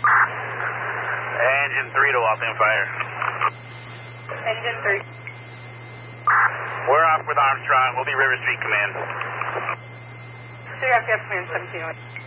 Engine 3 to Los Angeles Fire. Engine 3. We're off with Armstrong. We'll be River Street Command. Sierra Command 1708.